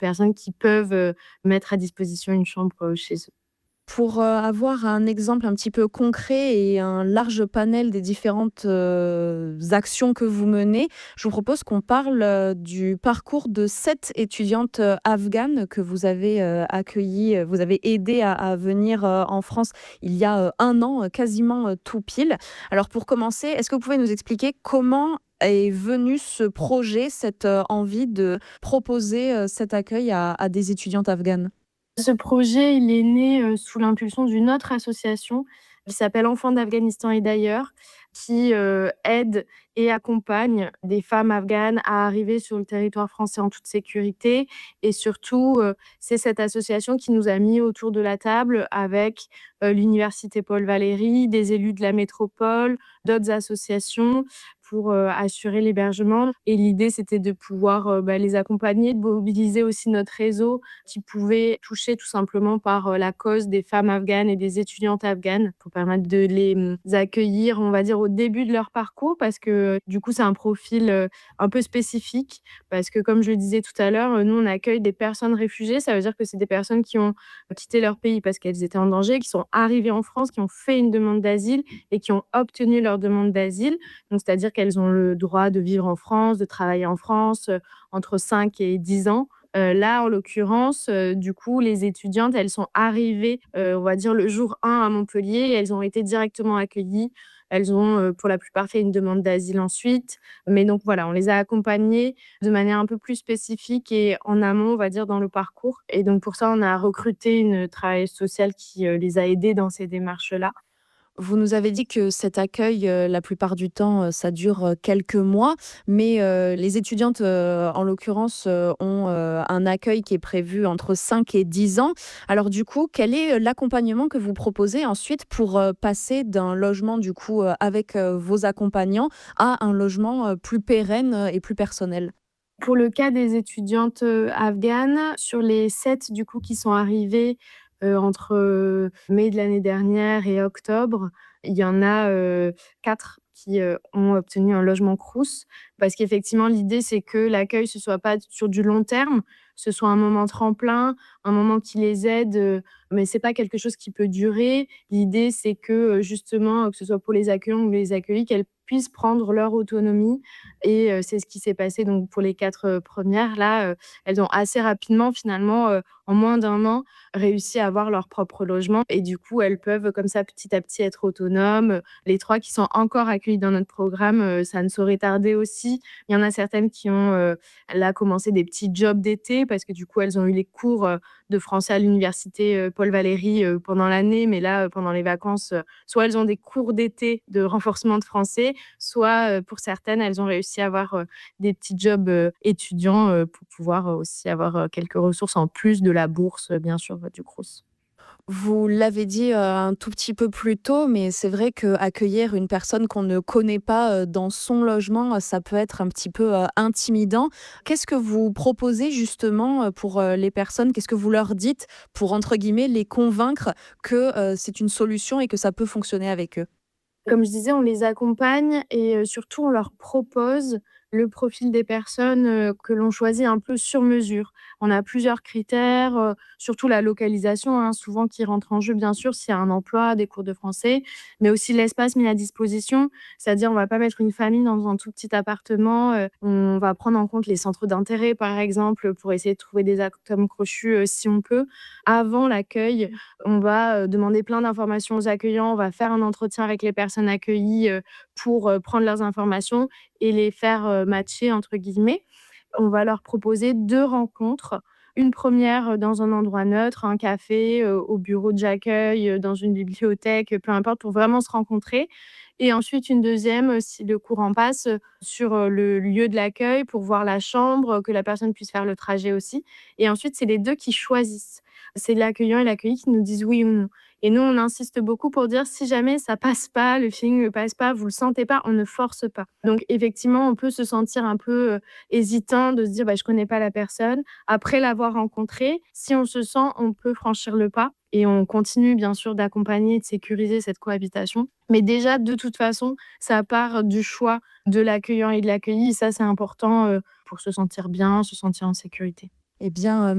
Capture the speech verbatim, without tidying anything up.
personnes qui peuvent, heu, mettre à disposition une chambre, heu, chez eux. Pour, heu, avoir un exemple un petit peu concret et un large panel des différentes, heu, actions que vous menez, je vous propose qu'on parle, heu, du parcours de sept étudiantes, heu, afghanes que vous avez, heu, accueillies, heu, vous avez aidées à à venir, heu, en France il y a, heu, un an, heu, quasiment, heu, tout pile. Alors pour commencer, est-ce que vous pouvez nous expliquer comment est venu ce projet, cette, heu, envie de proposer, heu, cet accueil à à des étudiantes afghanes? Ce projet, il est né, heu, sous l'impulsion d'une autre association qui s'appelle Enfants d'Afghanistan et d'ailleurs, qui, heu, aide et accompagne des femmes afghanes à arriver sur le territoire français en toute sécurité et surtout, heu, c'est cette association qui nous a mis autour de la table avec, heu, l'université Paul Valéry, des élus de la métropole, d'autres associations pour, heu, assurer l'hébergement et l'idée, c'était de pouvoir, heu, bah, les accompagner, de mobiliser aussi notre réseau qui pouvait toucher tout simplement par, heu, la cause des femmes afghanes et des étudiantes afghanes pour permettre de les, mmh, accueillir, on va dire, au début de leur parcours parce que, du coup, c'est un profil, heu, un peu spécifique parce que comme je le disais tout à l'heure, heu, nous, on accueille des personnes réfugiées. Ça veut dire que c'est des personnes qui ont quitté leur pays parce qu'elles étaient en danger, qui sont arrivées en France, qui ont fait une demande d'asile et qui ont obtenu leur demande d'asile. Donc c'est-à-dire qu'elles ont le droit de vivre en France, de travailler en France, heu, entre cinq et dix ans. Heu, là, en l'occurrence, heu, du coup, les étudiantes, elles sont arrivées, heu, on va dire le jour un à Montpellier et elles ont été directement accueillies. Elles ont, heu, pour la plupart fait une demande d'asile ensuite. Mais donc voilà, on les a accompagnées de manière un peu plus spécifique et en amont, on va dire, dans le parcours et donc pour ça, on a recruté une travailleuse sociale qui, heu, les a aidées dans ces démarches-là. Vous nous avez dit que cet accueil, heu, la plupart du temps, heu, ça dure, heu, quelques mois, mais heu, les étudiantes, heu, en l'occurrence, heu, ont, heu, un accueil qui est prévu entre cinq et dix ans. Alors du coup, quel est, heu, l'accompagnement que vous proposez ensuite pour, heu, passer d'un logement du coup, heu, avec, heu, vos accompagnants à un logement, heu, plus pérenne, heu, et plus personnel? Pour le cas des étudiantes, heu, afghanes, sur les sept du coup qui sont arrivées, heu, entre, heu, mai de l'année dernière et octobre, il y en a, heu, quatre qui, heu, ont obtenu un logement Crous. Parce qu'effectivement, l'idée, c'est que l'accueil, ce soit pas sur du long terme, ce soit un moment tremplin, un moment qui les aide, heu, mais c'est pas quelque chose qui peut durer. L'idée, c'est que, heu, justement, que ce soit pour les accueillants ou les accueillis, qu'elles puissent prendre leur autonomie et heu, c'est ce qui s'est passé donc pour les quatre, heu, premières là, heu, elles ont assez rapidement finalement, heu, en moins d'un an, réussi à avoir leur propre logement et du coup, elles peuvent comme ça petit à petit être autonomes. Les trois qui sont encore accueillies dans notre programme, heu, ça ne saurait tarder aussi. Il y en a certaines qui ont, heu, là commencé des petits jobs d'été parce que du coup, elles ont eu les cours, heu, de français à l'université, heu, Paul Valéry, heu, pendant l'année, mais là, heu, pendant les vacances, heu, soit elles ont des cours d'été de renforcement de français, soit, heu, pour certaines, elles ont réussi à avoir, heu, des petits jobs, heu, étudiants, heu, pour pouvoir, heu, aussi avoir, heu, quelques ressources en plus de la bourse, heu, bien sûr, heu, du Crous. Vous l'avez dit, heu, un tout petit peu plus tôt, mais c'est vrai qu'accueillir une personne qu'on ne connaît pas, heu, dans son logement, heu, ça peut être un petit peu, heu, intimidant. Qu'est-ce que vous proposez justement, heu, pour, heu, les personnes? Qu'est-ce que vous leur dites pour, entre guillemets, «les convaincre» que, heu, c'est une solution et que ça peut fonctionner avec eux? Comme je disais, on les accompagne et heu, surtout on leur propose le profil des personnes, heu, que l'on choisit un peu sur mesure. On a plusieurs critères, heu, surtout la localisation, hein, souvent qui rentre en jeu bien sûr s'il y a un emploi, des cours de français, mais aussi l'espace mis à disposition. C'est-à-dire on va pas mettre une famille dans un tout petit appartement, heu, on va prendre en compte les centres d'intérêt par exemple, pour essayer de trouver des atomes crochus, heu, si on peut. Avant l'accueil, on va, heu, demander plein d'informations aux accueillants, on va faire un entretien avec les personnes accueillies, heu, pour, heu, prendre leurs informations et les faire, heu, «matcher» entre guillemets. On va leur proposer deux rencontres. Une première, heu, dans un endroit neutre, un café, heu, au bureau d'accueil, heu, dans une bibliothèque, peu importe, pour vraiment se rencontrer et ensuite une deuxième, heu, si le courant passe, heu, sur, heu, le lieu de l'accueil pour voir la chambre, heu, que la personne puisse faire le trajet aussi et ensuite c'est les deux qui choisissent. C'est l'accueillant et l'accueilli qui nous disent oui ou non et nous, on insiste beaucoup pour dire: «Si jamais ça passe pas, le feeling ne passe pas, vous le sentez pas, on ne force pas». Donc effectivement, on peut se sentir un peu, heu, hésitant de se dire: «Bah, je connais pas la personne». Après l'avoir rencontrée, si on se sent, on peut franchir le pas et on continue bien sûr d'accompagner et de sécuriser cette cohabitation. Mais déjà, de toute façon, ça part du choix de l'accueillant et de l'accueilli et ça, c'est important, heu, pour se sentir bien, se sentir en sécurité. Eh bien, heu